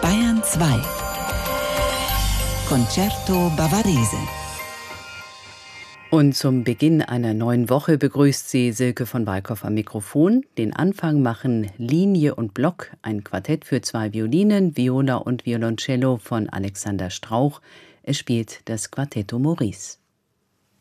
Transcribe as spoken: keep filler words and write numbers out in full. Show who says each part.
Speaker 1: Bayern zwei. Concerto Bavarese.
Speaker 2: Und zum Beginn einer neuen Woche begrüßt sie Silke von Walkow am Mikrofon. Den Anfang machen Linie und Block, ein Quartett für zwei Violinen, Viola und Violoncello von Alexander Strauch. Es spielt das Quartetto Maurice.